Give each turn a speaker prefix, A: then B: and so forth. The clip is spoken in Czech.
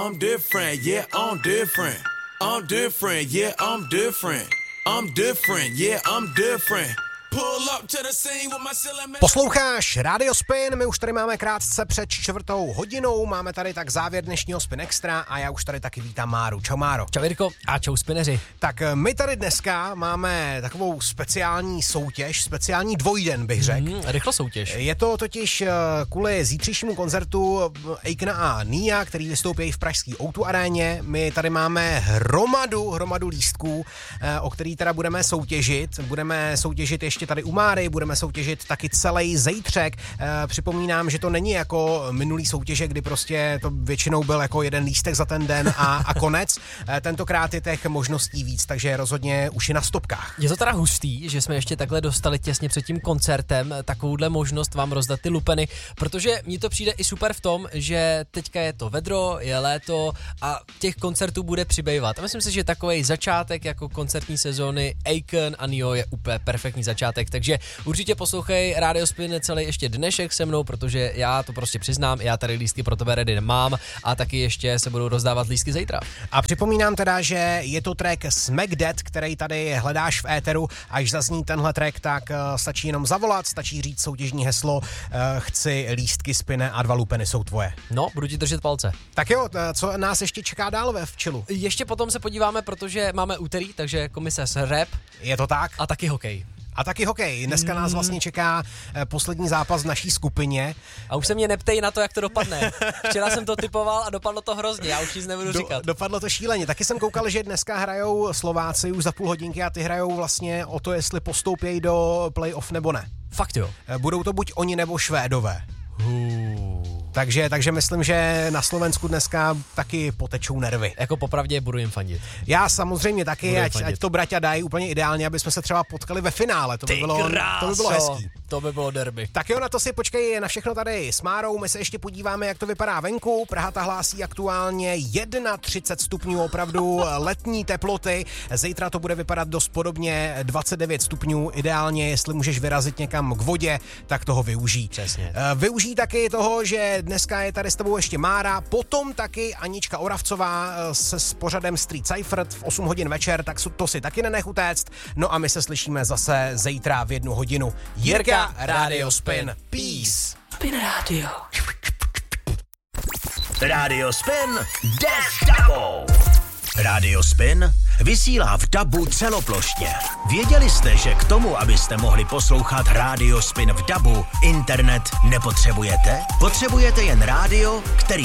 A: I'm different, yeah, I'm different. I'm different, yeah, I'm different. I'm different, yeah, I'm different.
B: Posloucháš Radio Spin, my už tady máme krátce před 4:00, máme tady tak závěr dnešního Spin Extra a já už tady taky vítám Máru. Čau Máro.
C: Čau Jirko a čau spineři.
B: Tak my tady dneska máme takovou speciální soutěž, speciální dvojden bych řekl.
C: Rychlo soutěž.
B: Je to totiž kvůli zítřejšímu koncertu Akona a Nia, který vystoupí v pražský O2 aréně. My tady máme hromadu lístků, o který teda budeme soutěžit. Budeme soutěžit ještě tady u Máry, budeme soutěžit taky celý zejtřek. Připomínám, že to není jako minulý soutěže, kdy prostě to většinou byl jako jeden lístek za ten den a konec. Tentokrát je těch možností víc, takže rozhodně už je na stopkách.
C: Je to teda hustý, že jsme ještě takhle dostali těsně před tím koncertem takovouhle možnost vám rozdat ty lupeny, protože mně to přijde i super v tom, že teďka je to vedro, je léto a těch koncertů bude přibývat. A myslím si, že takovej začátek jako koncertní sezóny Akon a Nio je úplně perfektní začátek, takže určitě poslouchej Radio Spin celý ještě dnešek se mnou, protože já to prostě přiznám, já tady lístky pro tebe ready nemám a taky ještě se budou rozdávat lístky zítra.
B: A připomínám teda, že je to track Smack That, který tady hledáš v éteru, až zazní tenhle track, tak stačí jenom zavolat, stačí říct soutěžní heslo, chci lístky Spine a 2 lupeny jsou tvoje.
C: No, budu ti držet palce.
B: Tak jo, co nás ještě čeká dál ve včilu?
C: Ještě potom se podíváme, protože máme úterý, takže komise s rap.
B: Je to tak?
C: A taky hokej.
B: A taky hokej. Dneska nás vlastně čeká poslední zápas v naší skupině.
C: A už se mě neptej na to, jak to dopadne. Včera jsem to typoval a dopadlo to hrozně, já už nic nebudu říkat.
B: Dopadlo to šíleně. Taky jsem koukal, že dneska hrajou Slováci už za půl hodinky a ty hrajou vlastně o to, jestli postoupějí do playoff nebo ne.
C: Fakt jo.
B: Budou to buď oni nebo Švédové. Takže myslím, že na Slovensku dneska taky potečou nervy.
C: Jako popravdě budu jim fandit.
B: Já samozřejmě taky, ať to braťa dají úplně ideálně, aby jsme se třeba potkali ve finále. To by bylo hezký.
C: To by bylo derby.
B: Tak jo, na to si počkej na všechno tady s Márou. My se ještě podíváme, jak to vypadá venku. Praha ta hlásí aktuálně 31 stupňů, opravdu letní teploty. Zítra to bude vypadat dost podobně, 29 stupňů. Ideálně, jestli můžeš vyrazit někam k vodě, tak toho využij.
C: Přesně.
B: Využij taky toho, že dneska je tady s tebou ještě Mára, potom taky Anička Oravcová se s pořadem Street Seifert v 8 hodin večer, tak to si taky nenech utéct. No a my se slyšíme zase zítra v 1 hodinu. Jirka, Radio Spin. Peace.
A: Spin Radio.
D: Radio Spin jde s dabou. Radio Spin vysílá v dabu celoplošně. Věděli jste, že k tomu, abyste mohli poslouchat Radio Spin v dabu, internet nepotřebujete? Potřebujete jen rádio, který